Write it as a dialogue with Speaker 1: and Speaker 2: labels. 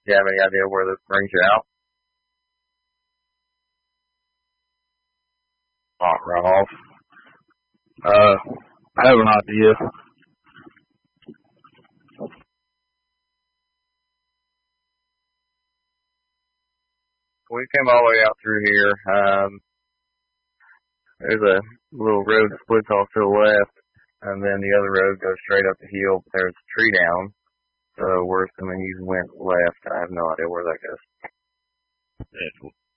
Speaker 1: you have any idea where this brings you out? Not right off.
Speaker 2: I have an idea.
Speaker 1: We came all the way out through here. There's a little road that splits off to the left, and then the other road goes straight up the hill. There's a tree down. So we're assuming you went left. I have no idea where that goes.